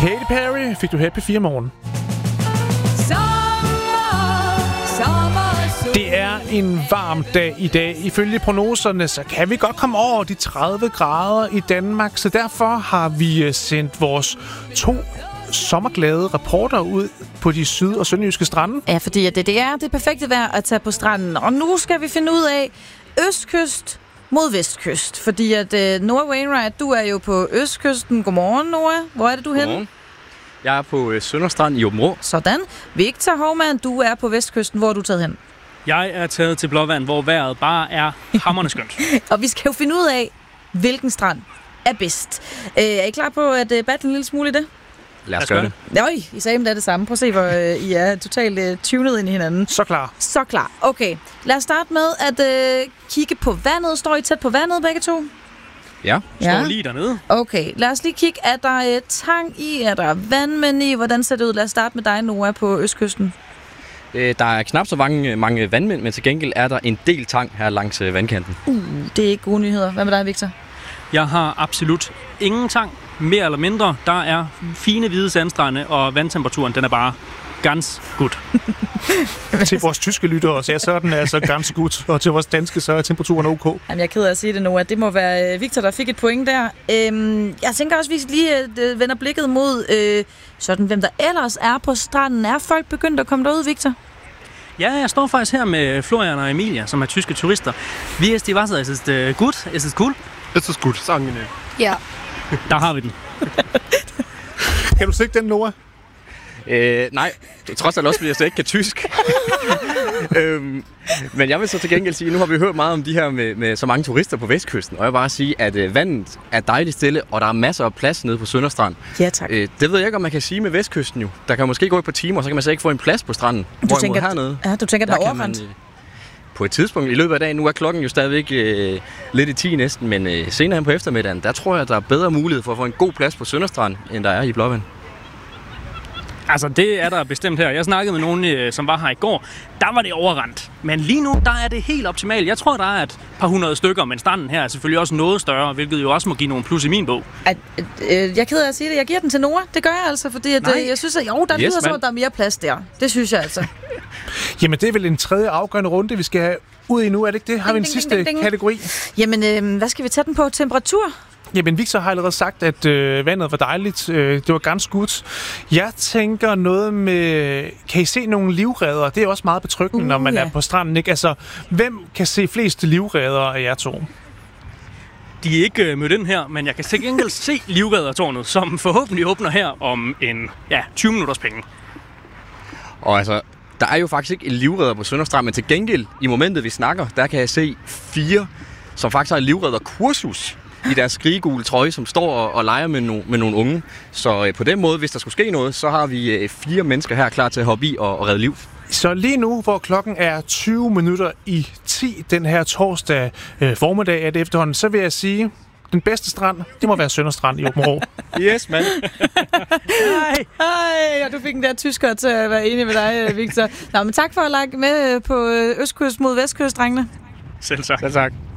Katy Perry fik du her på 4 morgen. Det er en varm dag i dag. Ifølge prognoserne, så kan vi godt komme over de 30 grader i Danmark. Så derfor har vi sendt vores 2 sommerglade reporter ud på de syd- og sønderjyske strande. Ja, fordi det er det perfekte vejr at tage på stranden. Og nu skal vi finde ud af østkyst mod vestkyst. Fordi at Noah Wainwright, du er jo på østkysten. Godmorgen, Noah. Hvor er det, du er henne? Jeg er på Sønderstrand i Aabenraa. Sådan. Victor Hovmand, du er på vestkysten. Hvor er du taget hen? Jeg er taget til Blåvand, hvor vejret bare er hamrende skønt. Og vi skal jo finde ud af, hvilken strand er bedst. Er I klar på at battle en lille smule i det? Lad os gøre det. Nøj, I sagde, det er det samme. Prøv at se, hvor I er totalt tunet ind i hinanden. Så klar. Så klar. Okay, lad os starte med at kigge på vandet. Står I tæt på vandet begge to? Ja. Står lige dernede. Okay, lad os lige kigge. Er der tang i? Er der vandmænd i? Hvordan ser det ud? Lad os starte med dig, Noah, på østkysten. Der er knap så mange vandmænd, men til gengæld er der en del tang her langs vandkanten. Det er ikke gode nyheder. Hvad med dig, Victor? Jeg har absolut ingen tang, mere eller mindre. Der er fine hvide sandstrande, og vandtemperaturen, den er bare ganz gut. Til vores tyske lyttere, så er den altså ganz gut, og til vores danske, så er temperaturen ok. Jamen, jeg er ked af at sige det nu, at det må være Victor, der fik et point der. Jeg tænker også, at vi lige vender blikket mod, sådan, hvem der ellers er på stranden. Er folk begyndt at komme derud, Victor? Ja, jeg står faktisk her med Florian og Emilia, som er tyske turister. Wie ist die Wasser? Ist es gut? Ist es cool? Es ist gut, sagen wir. Ja. Der har vi den. Kan du sigte den, Noah? Nej, trods alt også, fordi jeg så ikke kan tysk. Men jeg vil så til gengæld sige, nu har vi hørt meget om de her med så mange turister på vestkysten, og jeg vil bare sige, at vandet er dejligt stille, og der er masser af plads nede på Sønderstrand. Ja, tak. Det ved jeg ikke, om man kan sige med vestkysten jo. Der kan måske gå et par timer, og så kan man så ikke få en plads på stranden. Du tænker, hernede, du tænker, den er overrendt? På et tidspunkt i løbet af dagen, nu er klokken jo stadigvæk lidt i 10 næsten, men senere hen på eftermiddagen, der tror jeg, der er bedre mulighed for at få en god plads på Sønderstrand, end der er i Blåvand. Altså, det er der bestemt her. Jeg snakkede med nogen, som var her i går. Der var det overrendt. Men lige nu, der er det helt optimalt. Jeg tror, der er et par 100 stykker, men stranden her er selvfølgelig også noget større, hvilket jo også må give nogle plus i min bog. Jeg er ked af at sige det. Jeg giver den til Noah. Det gør jeg altså, fordi jeg synes, at der lyder så, at der er mere plads der. Det synes jeg altså. Jamen, det er vel en tredje afgørende runde, vi skal have ud i nu. Er det ikke det? Har vi en sidste kategori? Jamen, hvad skal vi tage den på? Temperatur? Jamen, Victor har allerede sagt, at vandet var dejligt. Det var ganz gut. Jeg tænker noget med... Kan I se nogle livredder? Det er også meget betryggende, når man er på stranden, ikke? Altså, hvem kan se flest livredder af jer to? De er ikke mødt ind her, men jeg kan til gengæld se livreddertårnet, som forhåbentlig åbner her om 20 minutters penge. Og altså, der er jo faktisk ikke en livredder på Sønderstrand, men til gengæld, i momentet vi snakker, der kan jeg se 4, som faktisk har en livredderkursus i deres skrigegule trøje, som står og leger med nogle unge. Så på den måde, hvis der skulle ske noget, så har vi 4 mennesker her klar til at hoppe i og redde liv. Så lige nu, hvor klokken er 20 minutter i 10 den her torsdag formiddag af det efterhånden, så vil jeg sige, den bedste strand, det må være Sønderstrand i Aabenraa. Yes, man. Hej, og du fik den der tysker til at være enig med dig, Victor. Nå, men tak for at lage med på østkyst mod vestkyst, drengene. Selv tak. Selv tak.